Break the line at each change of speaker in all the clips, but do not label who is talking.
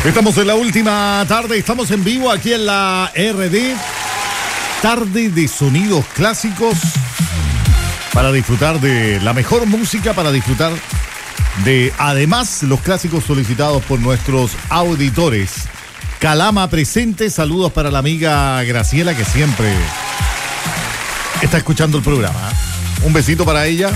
Estamos en la última tarde, estamos en vivo aquí en la RD. Tarde de sonidos clásicos para disfrutar de la mejor música, para disfrutar de, además, los clásicos solicitados por nuestros auditores. Calama presente, saludos para la amiga Graciela, que siempre está escuchando el programa. Un besito para ella.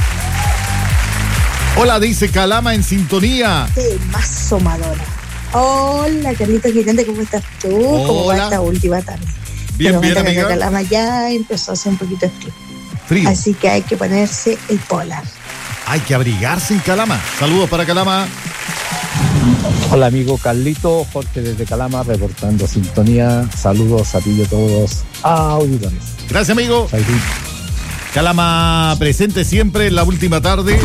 Hola, dice Calama en sintonía.
Temazo, Madonna. Hola, Carlitos Gigante, ¿cómo estás tú?
Hola.
¿Cómo va esta última tarde?
Bien, bien,
amiga.
amiga.
Calama ya empezó a hacer un poquito de frío.
Frío.
Así que hay que ponerse el polar.
Hay que abrigarse en Calama. Saludos para Calama.
Hola amigo Carlito, Jorge desde Calama, reportando sintonía. Saludos a ti y a todos auditores.
Gracias, amigo.
Salud.
Calama presente siempre en la última tarde.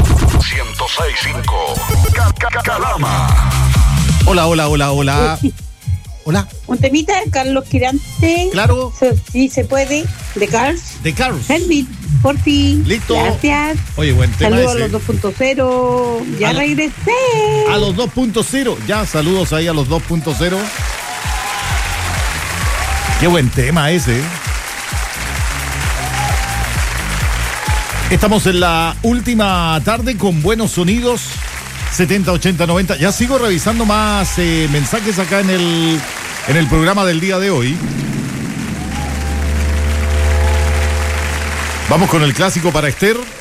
106.5 Calama.
Hola. Hola.
Un temita de Carlos Quirante.
Claro.
Sí se puede. De Cars.
De Cars.
Helmut, por fin.
Listo.
Gracias.
Oye, buen tema
Saludos
ese.
a los 2.0. Ya regresé.
A los 2.0. Ya, saludos ahí a los 2.0. Qué buen tema ese. Estamos en la última tarde con buenos sonidos. 70, 80, 90. Ya sigo revisando más mensajes acá en el programa del día de hoy. Vamos con el clásico para Esther.